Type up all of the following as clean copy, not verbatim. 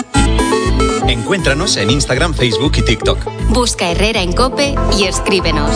Encuéntranos en Instagram, Facebook y TikTok. Busca Herrera en COPE y escríbenos.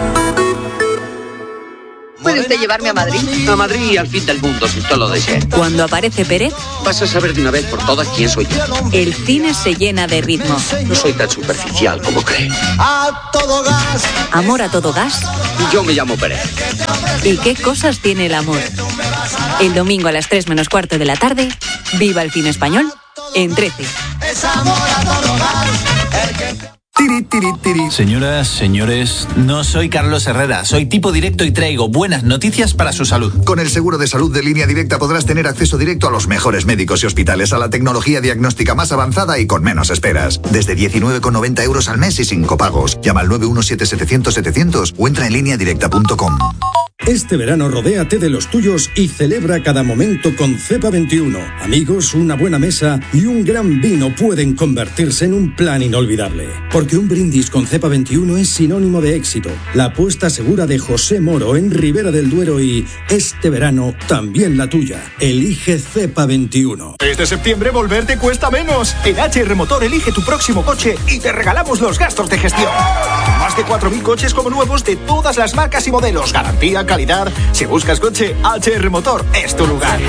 ¿Puede usted llevarme a Madrid? A Madrid y al fin del mundo, si usted lo desea. Cuando aparece Pérez, vas a saber de una vez por todas quién soy yo. El cine se llena de ritmo. No soy tan superficial como cree. A todo gas. Amor a todo gas. Yo me llamo Pérez. ¿Y qué cosas tiene el amor? El domingo a las 3 menos cuarto de la tarde, viva el cine español en 13. Es amor a todo gas. Tiri, tiri, tiri. Señoras, señores, no soy Carlos Herrera, soy tipo directo y traigo buenas noticias para su salud. Con el seguro de salud de Línea Directa podrás tener acceso directo a los mejores médicos y hospitales, a la tecnología diagnóstica más avanzada y con menos esperas. Desde 19,90 euros al mes y sin copagos. Llama al 917-700-700 o entra en lineadirecta.com. Este verano rodéate de los tuyos y celebra cada momento con Cepa 21. Amigos, una buena mesa y un gran vino pueden convertirse en un plan inolvidable. Porque un brindis con Cepa 21 es sinónimo de éxito. La apuesta segura de José Moro en Ribera del Duero y este verano también la tuya. Elige Cepa 21. Este septiembre volver te cuesta menos. En HR Motor elige tu próximo coche y te regalamos los gastos de gestión. Más de 4.000 coches como nuevos de todas las marcas y modelos. Garantía, calidad. Si buscas coche, HR Motor es tu lugar.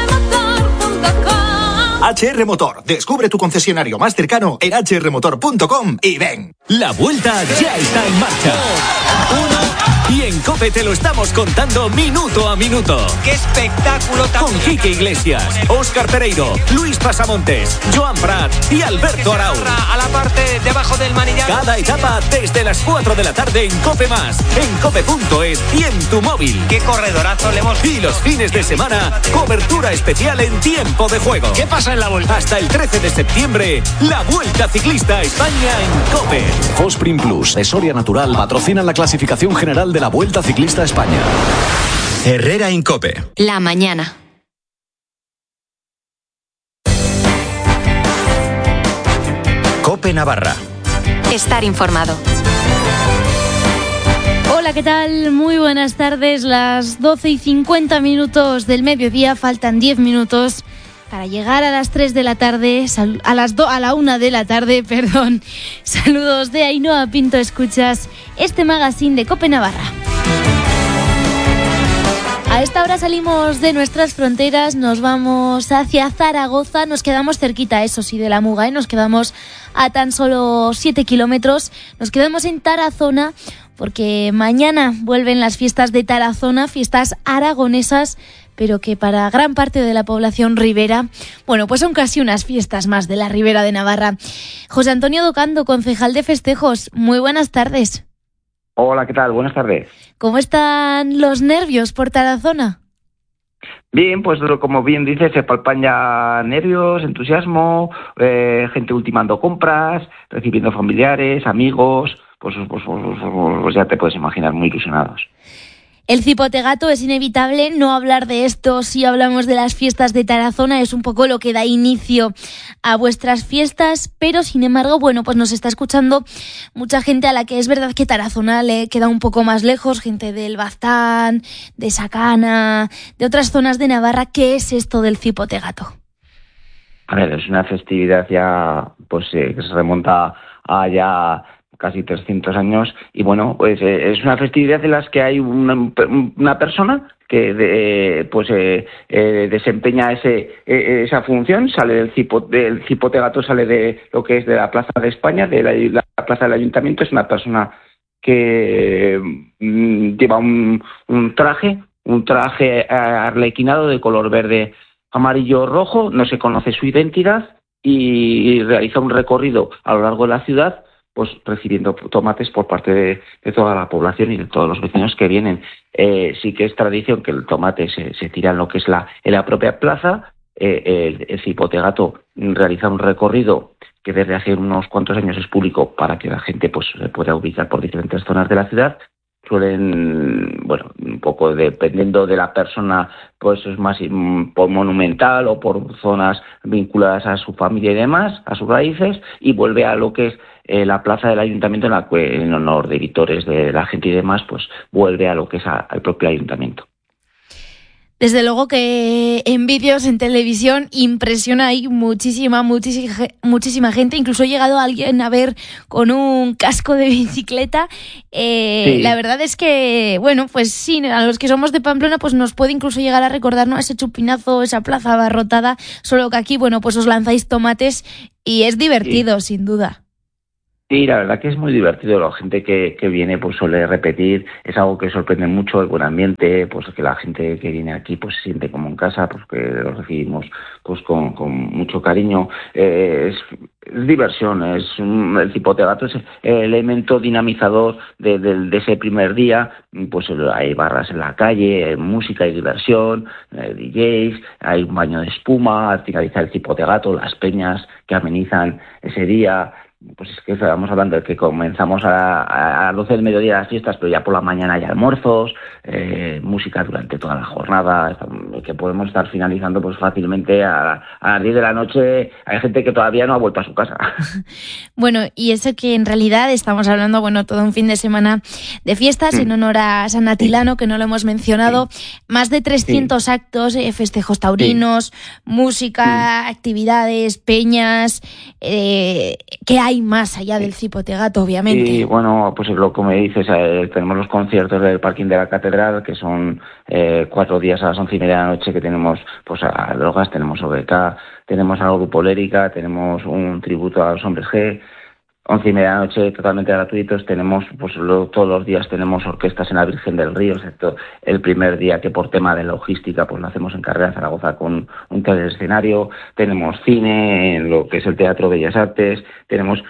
HR Motor. Descubre tu concesionario más cercano en hrmotor.com y ven. La vuelta ya está en marcha. Y en COPE te lo estamos contando minuto a minuto. ¡Qué espectáculo tan! Con Quique Iglesias, Óscar Pereiro, Luis Pasamontes, Joan Prat y Alberto Arau. A la parte debajo del manillar. Cada etapa desde las 4 de la tarde en COPE+, en cope.es y en tu móvil. ¡Qué corredorazo le hemos! Y los fines de semana, cobertura especial en tiempo de juego. ¿Qué pasa en la vuelta? Hasta el 13 de septiembre, la Vuelta Ciclista a España en COPE. Fosprin Plus, de Soria Natural, patrocinan la clasificación general de la Vuelta Ciclista a España. Herrera en COPE. La mañana. COPE Navarra. Estar informado. Hola, ¿qué tal? Muy buenas tardes. Las 12:50 del mediodía. Faltan 10 minutos para llegar a las 3 de la tarde, a la 1 de la tarde, perdón. Saludos de Ainhoa Pinto, escuchas este magazine de COPE Navarra. A esta hora salimos de nuestras fronteras, nos vamos hacia Zaragoza, nos quedamos cerquita, eso sí, de la Muga, nos quedamos a tan solo 7 kilómetros, nos quedamos en Tarazona, porque mañana vuelven las fiestas de Tarazona, fiestas aragonesas, pero que para gran parte de la población ribera, bueno, pues son casi unas fiestas más de la Ribera de Navarra. José Antonio Docando, concejal de festejos, muy buenas tardes. Hola, ¿qué tal? Buenas tardes. ¿Cómo están los nervios por Tarazona? Bien, pues como bien dices, se palpan ya nervios, entusiasmo, gente ultimando compras, recibiendo familiares, amigos, pues ya te puedes imaginar, muy ilusionados. El cipotegato, es inevitable no hablar de esto si hablamos de las fiestas de Tarazona, es un poco lo que da inicio a vuestras fiestas, pero sin embargo, bueno, pues nos está escuchando mucha gente a la que es verdad que Tarazona le queda un poco más lejos, gente del Baztán, de Sacana, de otras zonas de Navarra. ¿Qué es esto del cipotegato? A ver, es una festividad ya pues que se remonta a ya casi 300 años, y bueno, pues es una festividad en la que hay una persona que desempeña esa función, sale del cipotegato, sale de lo que es de la Plaza de España, de la Plaza del Ayuntamiento. Es una persona que lleva un traje arlequinado de color verde, amarillo, rojo, no se conoce su identidad, y realiza un recorrido a lo largo de la ciudad, pues recibiendo tomates por parte de toda la población y de todos los vecinos que vienen. Sí que es tradición que el tomate se tira en lo que es en la propia plaza. El cipotegato realiza un recorrido que desde hace unos cuantos años es público para que la gente pues se pueda ubicar por diferentes zonas de la ciudad. Suelen, bueno, un poco dependiendo de la persona, pues es más por monumental o por zonas vinculadas a su familia y demás, a sus raíces, y vuelve a lo que es la plaza del ayuntamiento, en la que en honor de editores, de la gente y demás, pues vuelve a lo que es al propio ayuntamiento. Desde luego que en vídeos, en televisión, impresiona ahí muchísima gente. Incluso ha llegado alguien a ver con un casco de bicicleta. Sí. La verdad es que, bueno, pues sí, a los que somos de Pamplona, pues nos puede incluso llegar a recordarnos ese chupinazo, esa plaza abarrotada. Solo que aquí, bueno, pues os lanzáis tomates y es divertido, sí, sin duda. Sí, la verdad que es muy divertido. La gente que viene pues suele repetir. Es algo que sorprende mucho, el buen ambiente, pues que la gente que viene aquí pues se siente como en casa, pues que lo recibimos pues con mucho cariño. Es diversión, el cipotegato es el elemento dinamizador de ese primer día. Pues hay barras en la calle, música y diversión, DJs, hay un baño de espuma, al finalizar el cipotegato, las peñas que amenizan ese día. Pues es que estamos hablando de que comenzamos a 12 del mediodía las fiestas, pero ya por la mañana hay almuerzos, música durante toda la jornada, que podemos estar finalizando pues fácilmente a las 10 de la noche. Hay gente que todavía no ha vuelto a su casa. Bueno, y eso que en realidad estamos hablando, bueno, todo un fin de semana de fiestas en honor a San Atilano, que no lo hemos mencionado, más de 300 actos, festejos taurinos, música, actividades, peñas, ¿qué hay más allá del cipotegato, obviamente? Y bueno, pues como me dices, tenemos los conciertos del Parking de la Catedral, que son 4 días a las 11:30 de la noche, que tenemos pues a Drogas, tenemos OBK, tenemos al Grupo Lérica, tenemos un tributo a los Hombres G. 11:30 de la noche totalmente gratuitos. Tenemos pues todos los días tenemos orquestas en la Virgen del Río, excepto el primer día, que por tema de logística pues lo hacemos en Carrera, Zaragoza, con un teleescenario. Tenemos cine en lo que es el Teatro Bellas Artes, tenemos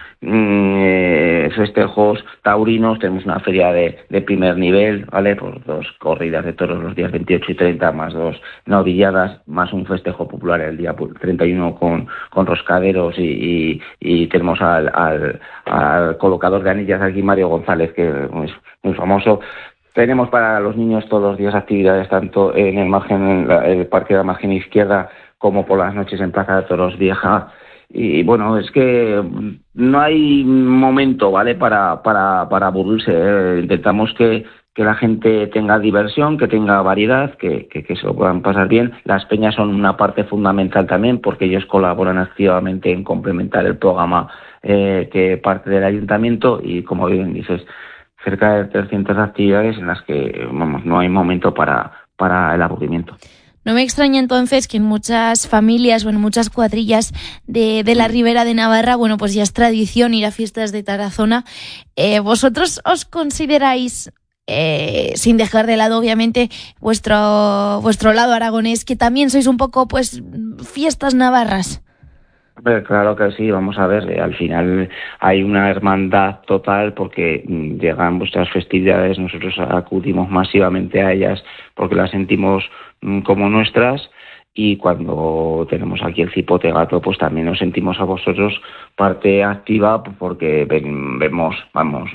festejos taurinos, tenemos una feria de primer nivel, ¿vale? Pues 2 corridas de toros los días 28 y 30, más 2 novilladas, más un festejo popular el día 31 con roscaderos y tenemos al colocador de anillas aquí, Mario González, que es muy famoso. Tenemos para los niños todos los días actividades, tanto en el parque de la margen izquierda, como por las noches en Plaza de Toros Vieja. Y bueno, es que no hay momento, ¿vale?, para aburrirse. Intentamos que la gente tenga diversión, que tenga variedad, que se lo puedan pasar bien. Las peñas son una parte fundamental también, porque ellos colaboran activamente en complementar el programa que parte del ayuntamiento, y como bien dices, cerca de 300 actividades en las que, vamos, no hay momento para el aburrimiento. No me extraña entonces que en muchas familias o en muchas cuadrillas de la Ribera de Navarra, bueno, pues ya es tradición ir a fiestas de Tarazona. ¿Vosotros os consideráis, sin dejar de lado obviamente vuestro lado aragonés, que también sois un poco pues fiestas navarras? Claro que sí, vamos a ver, al final hay una hermandad total, porque llegan vuestras festividades, nosotros acudimos masivamente a ellas porque las sentimos como nuestras, y cuando tenemos aquí el cipotegato pues también nos sentimos a vosotros parte activa, porque vemos, vamos,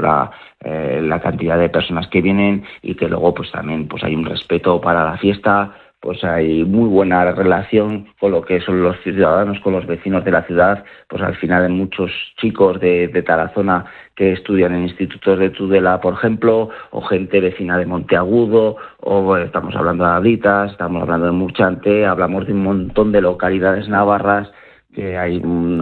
la cantidad de personas que vienen, y que luego pues también pues hay un respeto para la fiesta. Pues hay muy buena relación con lo que son los ciudadanos, con los vecinos de la ciudad. Pues al final hay muchos chicos de Tarazona que estudian en institutos de Tudela, por ejemplo, o gente vecina de Monteagudo, o estamos hablando de Abritas, estamos hablando de Murchante, hablamos de un montón de localidades navarras, que hay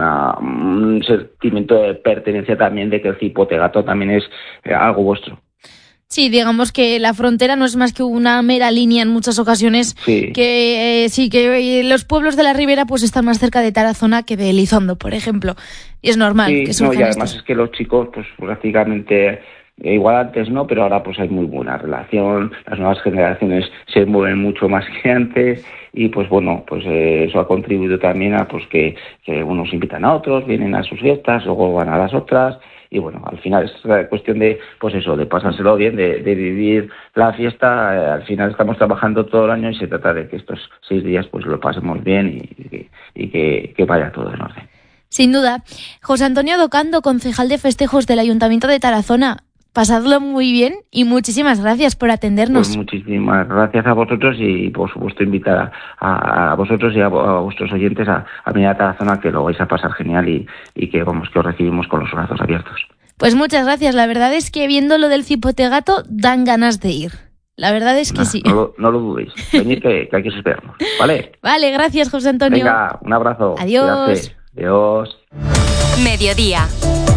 un sentimiento de pertenencia también, de que el cipotegato también es algo vuestro. Sí, digamos que la frontera no es más que una mera línea en muchas ocasiones, sí. Que los pueblos de la Ribera pues están más cerca de Tarazona que de Elizondo, por ejemplo, y es normal que surjan y además es que los chicos pues prácticamente, igual antes no, pero ahora pues hay muy buena relación, las nuevas generaciones se mueven mucho más que antes, y pues bueno, pues eso ha contribuido también a pues que unos invitan a otros, vienen a sus fiestas, luego van a las otras. Y bueno, al final es cuestión de, pues eso, de pasárselo bien, de vivir la fiesta. Al final estamos trabajando todo el año y se trata de que estos 6 días pues lo pasemos bien y que vaya todo en orden. Sin duda. José Antonio Docando, concejal de festejos del Ayuntamiento de Tarazona, pasadlo muy bien y muchísimas gracias por atendernos. Pues muchísimas gracias a vosotros, y por supuesto invitar a vosotros y a vuestros oyentes a venir a Tarazona, que lo vais a pasar genial y que vamos, que os recibimos con los brazos abiertos. Pues muchas gracias, la verdad es que viendo lo del cipotegato dan ganas de ir. La verdad es que sí. No lo dudéis. Venid que hay que esperarnos, ¿vale? Vale, gracias, José Antonio. Venga, un abrazo. Adiós. Cuídate. Adiós. Mediodía.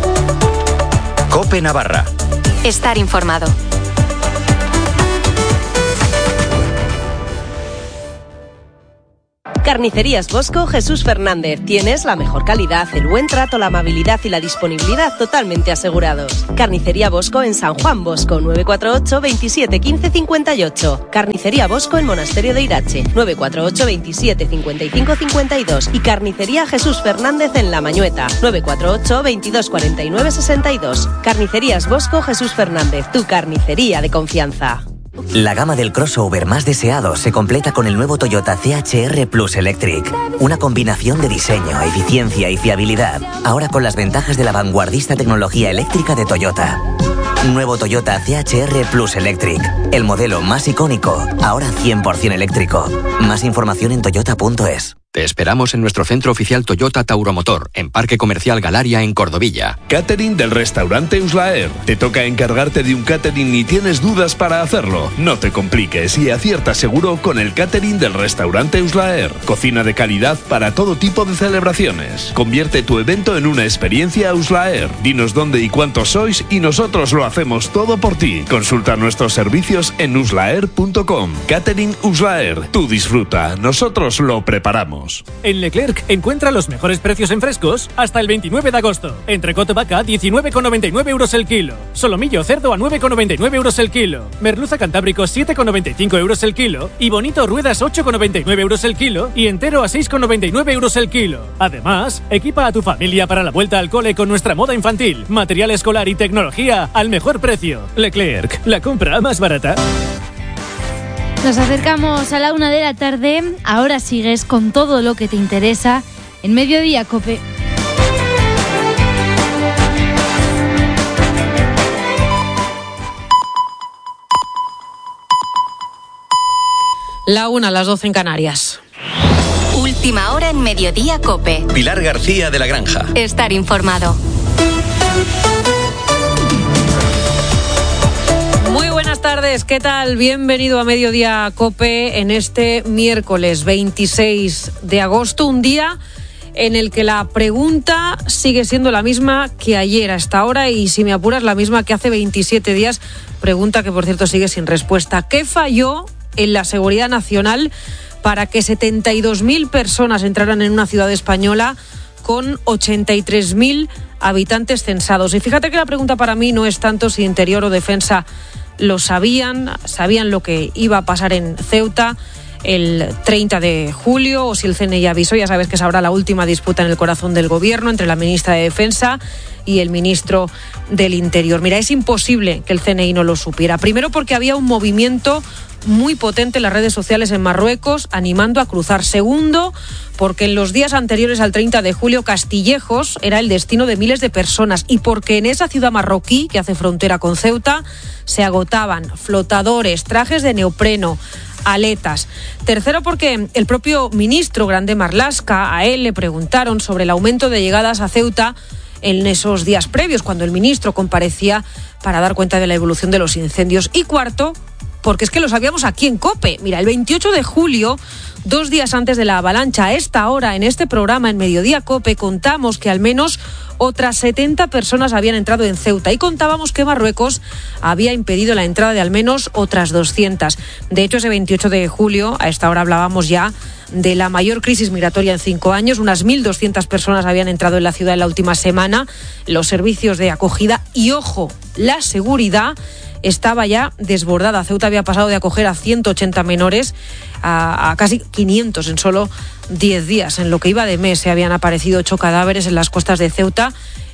COPE Navarra. Estar informado. Carnicerías Bosco Jesús Fernández. Tienes la mejor calidad, el buen trato, la amabilidad y la disponibilidad totalmente asegurados. Carnicería Bosco en San Juan Bosco, 948 27 15 58. Carnicería Bosco en Monasterio de Irache, 948 27 55 52. Y Carnicería Jesús Fernández en La Mañueta, 948 22 49 62. Carnicerías Bosco Jesús Fernández, tu carnicería de confianza. La gama del crossover más deseado se completa con el nuevo Toyota CHR Plus Electric. Una combinación de diseño, eficiencia y fiabilidad. Ahora con las ventajas de la vanguardista tecnología eléctrica de Toyota. Nuevo Toyota CHR Plus Electric. El modelo más icónico, ahora 100% eléctrico. Más información en toyota.es. Te esperamos en nuestro centro oficial Toyota Tauromotor, en Parque Comercial Galaria, en Cordovilla. Catering del restaurante Uslaer. ¿Te toca encargarte de un catering y tienes dudas para hacerlo? No te compliques y acierta seguro con el catering del restaurante Uslaer. Cocina de calidad para todo tipo de celebraciones. Convierte tu evento en una experiencia Uslaer. Dinos dónde y cuántos sois y nosotros lo hacemos todo por ti. Consulta nuestros servicios en uslaer.com. Catering Uslaer. Tú disfruta, nosotros lo preparamos. En Leclerc encuentra los mejores precios en frescos hasta el 29 de agosto. Entrecot vaca 19,99 euros el kilo. Solomillo cerdo a 9,99 euros el kilo. Merluza cantábrico 7,95 euros el kilo. Y bonito ruedas 8,99 euros el kilo. Y entero a 6,99 euros el kilo. Además, equipa a tu familia para la vuelta al cole con nuestra moda infantil, material escolar y tecnología al mejor precio. Leclerc, la compra más barata. Nos acercamos a la 1 de la tarde. Ahora sigues con todo lo que te interesa en Mediodía COPE. La 1, las 12 en Canarias. Última hora en Mediodía COPE. Pilar García de la Granja. Estar informado. Muy buenas tardes, ¿qué tal? Bienvenido a Mediodía COPE en este miércoles 26 de agosto, un día en el que la pregunta sigue siendo la misma que ayer a esta hora y, si me apuras, la misma que hace 27 días, pregunta que por cierto sigue sin respuesta. ¿Qué falló en la seguridad nacional para que 72.000 personas entraran en una ciudad española con 83.000 habitantes censados? Y fíjate que la pregunta para mí no es tanto si Interior o Defensa lo sabían lo que iba a pasar en Ceuta el 30 de julio o si el CNI avisó. Ya sabes que se habrá la última disputa en el corazón del gobierno entre la ministra de Defensa y el ministro del Interior. Mira, es imposible que el CNI no lo supiera. Primero porque había un movimiento muy potente en las redes sociales en Marruecos animando a cruzar. Segundo, porque en los días anteriores al 30 de julio Castillejos era el destino de miles de personas y porque en esa ciudad marroquí que hace frontera con Ceuta se agotaban flotadores, trajes de neopreno, aletas. Tercero, porque el propio ministro Grande Marlaska, a él le preguntaron sobre el aumento de llegadas a Ceuta en esos días previos, cuando el ministro comparecía para dar cuenta de la evolución de los incendios. Y cuarto, porque es que lo sabíamos aquí en COPE. Mira, el 28 de julio, 2 días antes de la avalancha, a esta hora, en este programa, en Mediodía COPE, contamos que al menos otras 70 personas habían entrado en Ceuta y contábamos que Marruecos había impedido la entrada de al menos otras 200. De hecho, ese 28 de julio, a esta hora hablábamos ya de la mayor crisis migratoria en 5 años. Unas 1.200 personas habían entrado en la ciudad en la última semana. Los servicios de acogida y, ojo, la seguridad estaba ya desbordada. Ceuta había pasado de acoger a 180 menores a casi 500 en solo 10 días. En lo que iba de mes se habían aparecido 8 cadáveres en las costas de Ceuta,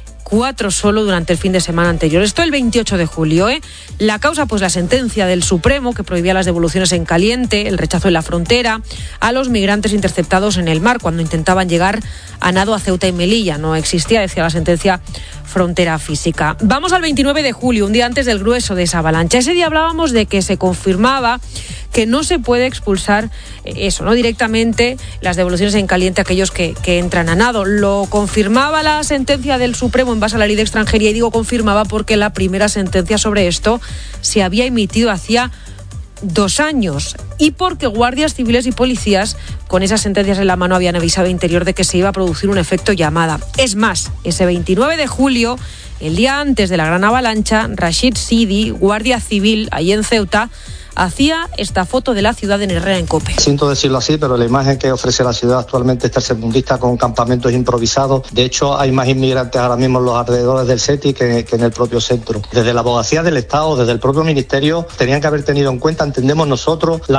4 solo durante el fin de semana anterior. Esto el 28 de julio. La causa, pues la sentencia del Supremo que prohibía las devoluciones en caliente, el rechazo en la frontera a los migrantes interceptados en el mar cuando intentaban llegar a nado a Ceuta y Melilla. No existía, decía la sentencia, frontera física. Vamos al 29 de julio, un día antes del grueso de esa avalancha. Ese día hablábamos de que se confirmaba que no se puede expulsar directamente las devoluciones en caliente a aquellos que entran a nado. Lo confirmaba la sentencia del Supremo en base a la ley de extranjería, y digo confirmaba porque la primera sentencia sobre esto se había emitido hacía 2 años y porque guardias civiles y policías con esas sentencias en la mano habían avisado a Interior de que se iba a producir un efecto llamada. Es más, ese 29 de julio, el día antes de la gran avalancha, Rashid Sidi, guardia civil allí en Ceuta, hacía esta foto de la ciudad en Herrera en COPE. Siento decirlo así, pero la imagen que ofrece la ciudad actualmente es tercermundista, con campamentos improvisados. De hecho, hay más inmigrantes ahora mismo en los alrededores del SETI que en el propio centro. Desde la abogacía del Estado, desde el propio Ministerio, tenían que haber tenido en cuenta, entendemos nosotros, la